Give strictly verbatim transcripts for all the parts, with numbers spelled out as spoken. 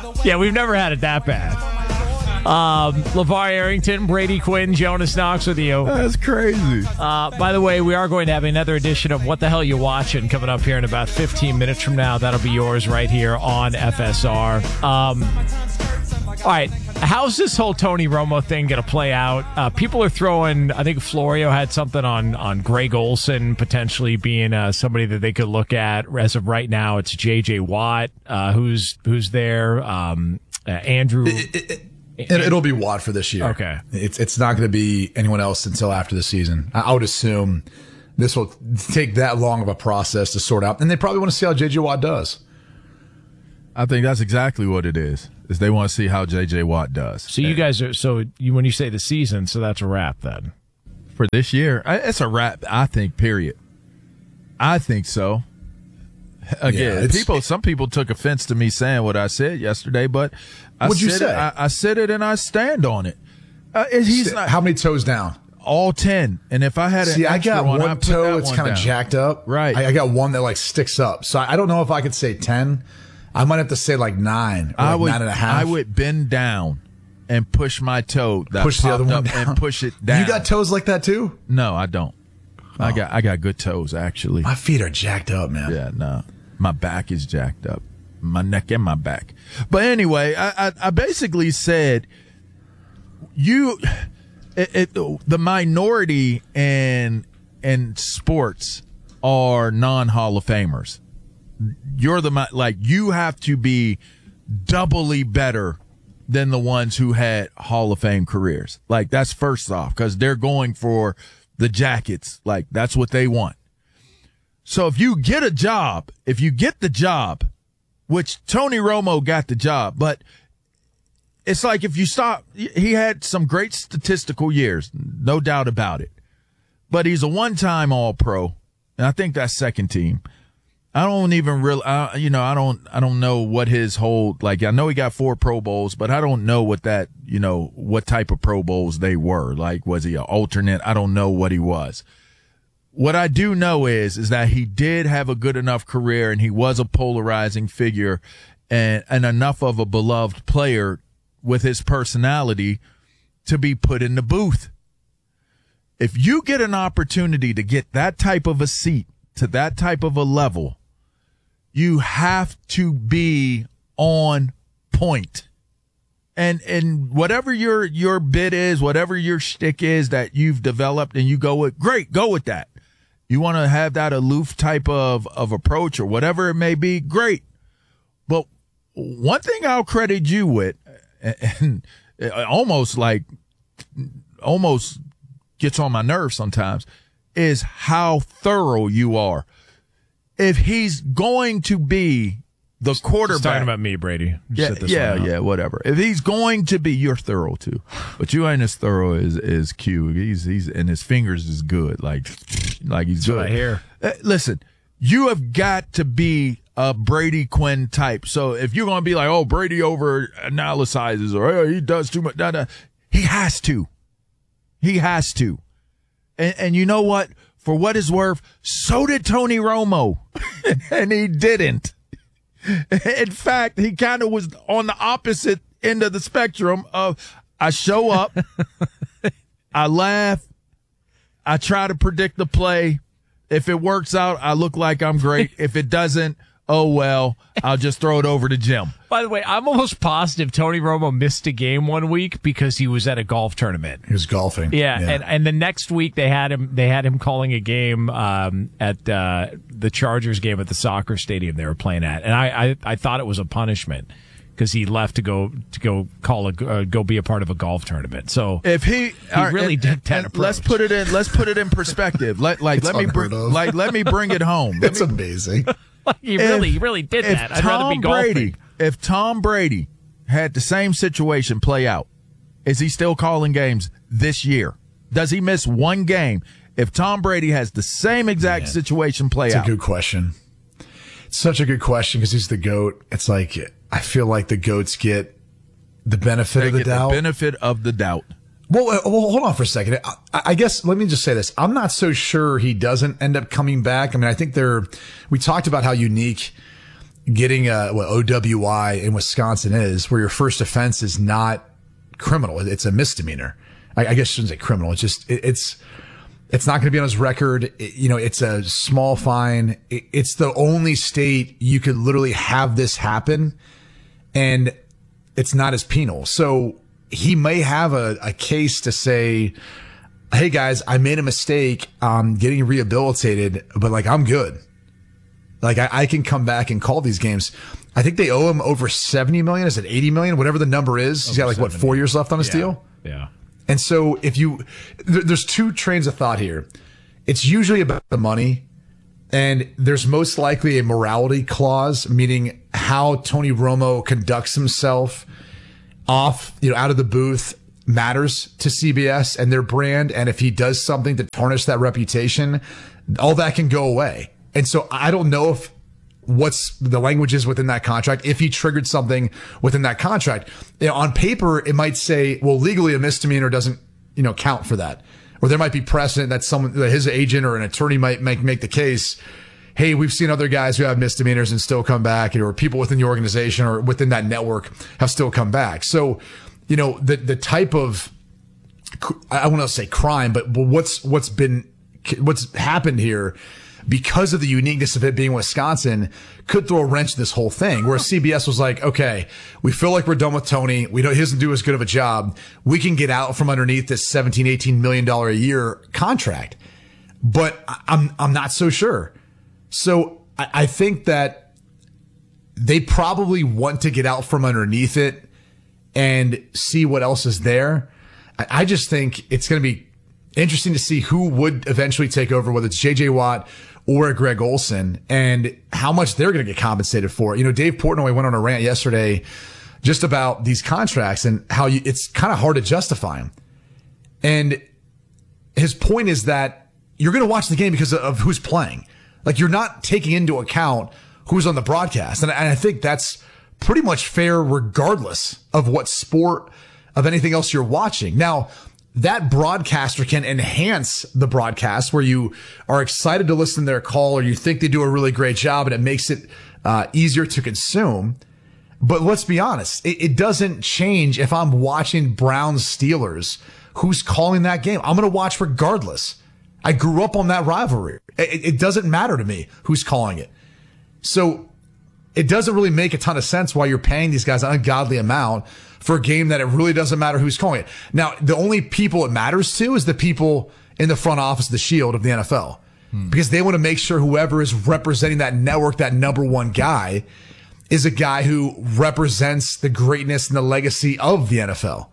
Yeah, we've never had it that bad. Um, LeVar Arrington, Brady Quinn, Jonas Knox with you. That's crazy. Uh, by the way, we are going to have another edition of What the Hell You Watching coming up here in about fifteen minutes from now. That'll be yours right here on F S R. Um, all right, how's this whole Tony Romo thing going to play out? Uh, people are throwing, I think Florio had something on, on Greg Olsen potentially being uh, somebody that they could look at. As of right now, it's J J Watt, uh, who's who's there. Um, uh, Andrew... It, it, it, It, it'll be Watt for this year. Okay. It's it's not going to be anyone else until after the season. I, I would assume this will take that long of a process to sort out. And they probably want to see how J J Watt does. I think that's exactly what it is, is they want to see how J J Watt does. So you guys are, so you, when you say the season, so that's a wrap then? For this year, it's a wrap, I think, period. I think so. Again, yeah, people. Some people took offense to me saying what I said yesterday, but I what'd you said say? It, I, I said it and I stand on it. Uh, he's not, how many toes down? All ten. And if I had an see, I got one, one toe that's kind of jacked up. Right. I, I got one that like sticks up. So I, I don't know if I could say ten. I might have to say like nine. Or I like would. Nine and a half. I would bend down and push my toe. That push the other one up down. and push it down. You got toes like that too? No, I don't. Oh. I got. I got good toes actually. My feet are jacked up, man. Yeah, no. My back is jacked up, my neck and my back. But anyway, I, I, I basically said, you, it, it, the minority in in sports are non-Hall of Famers. You're the like you have to be doubly better than the ones who had Hall of Fame careers. Like that's first off, because they're going for the jackets. Like that's what they want. So if you get a job, if you get the job, which Tony Romo got the job, but it's like if you stop, he had some great statistical years, no doubt about it. But he's a one-time All-Pro, and I think that's second team. I don't even really, uh, you know, I don't, I don't know what his whole, like, I know he got four Pro Bowls, but I don't know what that, you know, what type of Pro Bowls they were. Like, was he an alternate? I don't know what he was. What I do know is, is that he did have a good enough career and he was a polarizing figure and, and enough of a beloved player with his personality to be put in the booth. If you get an opportunity to get that type of a seat to that type of a level, you have to be on point. And, and whatever your, your bit is, whatever your shtick is that you've developed and you go with, great, go with that. You want to have that aloof type of, of approach or whatever it may be, great. But one thing I'll credit you with, and almost like, almost gets on my nerves sometimes, is how thorough you are. If he's going to be the quarterback. He's talking about me, Brady. Just yeah, yeah, yeah, whatever. If he's going to be, you're thorough too, but you ain't as thorough as, as Q. He's, he's, and his fingers is good. Like, like he's That's good. what I hear. Uh, listen, you have got to be a Brady Quinn type. So if you're going to be like, oh, Brady over analyzes or oh, he does too much, da, da, he has to. He has to. And, and you know what? For what it's worth, so did Tony Romo, and he didn't. In fact, he kind of was on the opposite end of the spectrum of I show up, I laugh, I try to predict the play. If it works out, I look like I'm great. If it doesn't, oh, well, I'll just throw it over to Jim. By the way, I'm almost positive Tony Romo missed a game one week because he was at a golf tournament. He was golfing. Yeah, yeah. and and the next week they had him they had him calling a game um, at uh, the Chargers game at the soccer stadium they were playing at, and I I, I thought it was a punishment because he left to go to go call a uh, go be a part of a golf tournament. So if he, he really and, did that and approach. Let's put it in. Let's put it in perspective. Let like let me bring like let me bring it home. It's me, amazing. He really, he really did that. I'd rather be golfing. Brady, if Tom Brady had the same situation play out, is he still calling games this year? Does he miss one game? If Tom Brady has the same exact Man, situation play it's out. It's a good question. It's such a good question because he's the GOAT. It's like, I feel like the GOATs get the benefit they of the get doubt. the benefit of the doubt. Well, well, hold on for a second. I, I guess let me just say this. I'm not so sure he doesn't end up coming back. I mean, I think they're, we talked about how unique, getting a, what O W I in Wisconsin is, where your first offense is not criminal. It's a misdemeanor. I, I guess I shouldn't say criminal. It's just, it, it's, it's not going to be on his record. It, you know, it's a small fine. It, it's the only state you could literally have this happen, and it's not as penal. So he may have a, a case to say, hey guys, I made a mistake. I'm getting rehabilitated, but like, I'm good. Like I, I can come back and call these games. I think they owe him over seventy million. Is it eighty million? Whatever the number is. He's got like what, four years left on his yeah. deal? Yeah. And so if you, there, there's two trains of thought here. It's usually about the money, and there's most likely a morality clause, meaning how Tony Romo conducts himself off, you know, out of the booth matters to C B S and their brand. And if he does something to tarnish that reputation, all that can go away. And so I don't know if what's the language is within that contract. If he triggered something within that contract, you know, on paper, it might say, well, legally a misdemeanor doesn't, you know, count for that. Or there might be precedent that someone, that his agent or an attorney might make, make the case. Hey, we've seen other guys who have misdemeanors and still come back, or people within the organization or within that network have still come back. So, you know, the, the type of, I want to say crime, but what's, what's been, what's happened here, because of the uniqueness of it being Wisconsin, could throw a wrench in this whole thing, where C B S was like, okay, we feel like we're done with Tony. We know he doesn't do as good of a job. We can get out from underneath this seventeen, eighteen million dollars a year contract. But I'm, I'm not so sure. So I, I think that they probably want to get out from underneath it and see what else is there. I, I just think it's going to be interesting to see who would eventually take over, whether it's J J Watt or Greg Olsen, and how much they're going to get compensated for. You know, Dave Portnoy went on a rant yesterday just about these contracts and how you, it's kind of hard to justify them. And his point is that you're going to watch the game because of who's playing. Like, you're not taking into account who's on the broadcast. And I think that's pretty much fair regardless of what sport, of anything else you're watching. Now, that broadcaster can enhance the broadcast where you are excited to listen to their call, or you think they do a really great job and it makes it uh, easier to consume. But let's be honest, it, it doesn't change if I'm watching Browns Steelers, who's calling that game. I'm going to watch regardless. I grew up on that rivalry. It, it doesn't matter to me who's calling it. So it doesn't really make a ton of sense why you're paying these guys an ungodly amount for a game that it really doesn't matter who's calling it. Now, the only people it matters to is the people in the front office, the shield of the N F L, hmm. because they want to make sure whoever is representing that network, that number one guy, is a guy who represents the greatness and the legacy of the N F L.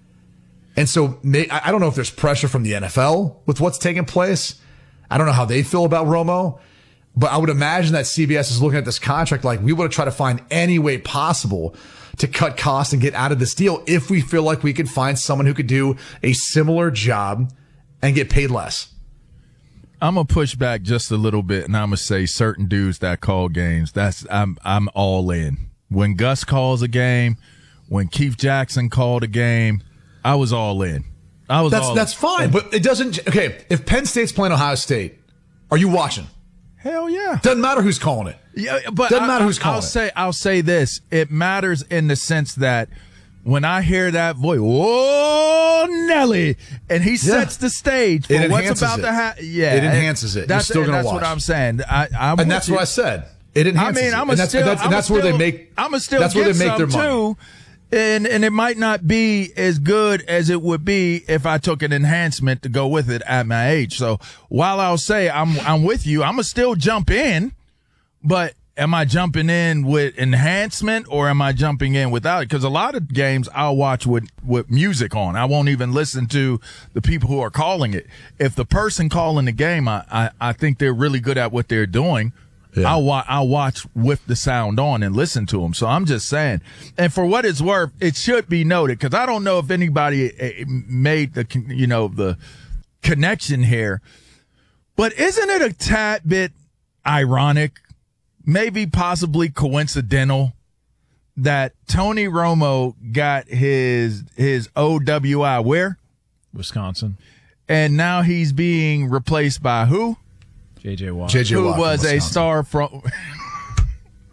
And so I don't know if there's pressure from the N F L with what's taking place. I don't know how they feel about Romo, but I would imagine that C B S is looking at this contract like, we want to try to find any way possible to cut costs and get out of this deal if we feel like we could find someone who could do a similar job and get paid less. I'm gonna push back just a little bit, and I'm gonna say certain dudes that call games, that's I'm I'm all in. When Gus calls a game, when Keith Jackson called a game, I was all in. I was that's all that's in. fine, but it doesn't. Okay, if Penn State's playing Ohio State, are you watching? Hell yeah. Doesn't matter who's calling it. Yeah, but doesn't I, matter who's calling I'll it. say I'll say this. It matters in the sense that when I hear that voice, whoa, Nelly, and he sets yeah. the stage for it what's about it. to happen. Yeah, it enhances it. That's, You're still gonna that's watch. what I'm saying. I, I'm and that's you. what I said. It enhances I mean, I'm it. And that's, still, and that's, and that's still, where they make. I'm a still. That's where they make their money. Too. And and it might not be as good as it would be if I took an enhancement to go with it at my age. So while I'll say I'm I'm with you, I'm gonna still jump in, but am I jumping in with enhancement or am I jumping in without it? Because a lot of games I'll watch with with music on. I won't even listen to the people who are calling it. If the person calling the game, I I, I think they're really good at what they're doing. Yeah. I'll, wa- I'll watch with the sound on and listen to them. So I'm just saying, and for what it's worth, it should be noted, because I don't know if anybody made the, you know, the connection here, but isn't it a tad bit ironic, maybe possibly coincidental, that Tony Romo got his, his O W I where? Wisconsin. And now he's being replaced by who? J J Watt. J J who Watt was a star from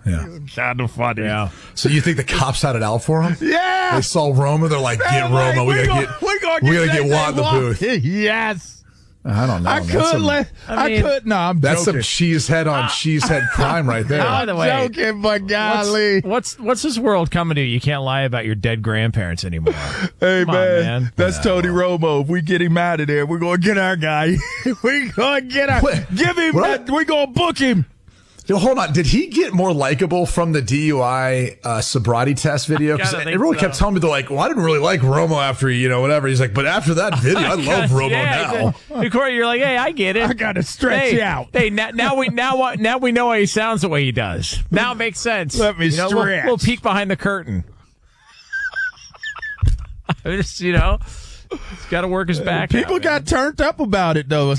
Yeah. Kind of funny. Yeah. So you think the cops had it out for him? Yeah. They saw Roma. They're like, get They're like, Roma. We we gotta gonna- get. we gonna we get gotta get that Watt in the thing booth. locked. Yes. I don't know. I man. could That's some- let. I I, mean- could. No, I'm That's joking. some cheesehead on cheesehead crime right there. By the way, joking, but golly. What's, what's what's this world coming to? You can't lie about your dead grandparents anymore. Hey, Come on, man, man. that's Tony Romo. If we get him out of there, we're going to get our guy. we going to get our. Wait, give him what? that. We're going to book him. Yo, hold on. Did he get more likable from the D U I uh, sobriety test video? Because gotta think everyone so. kept telling me, they're like, well, I didn't really like Romo after, you know, whatever. He's like, but after that video, I love Romo yeah, now. now. Corey, you're like, hey, I get it. I got to stretch hey, you out. Hey, now, now we now what? Now we know why he sounds the way he does. Now it makes sense. Let me you know, we'll- stretch. We'll peek behind the curtain. Just, you know, he's got to work his back. People out, man. got turned up about it, though.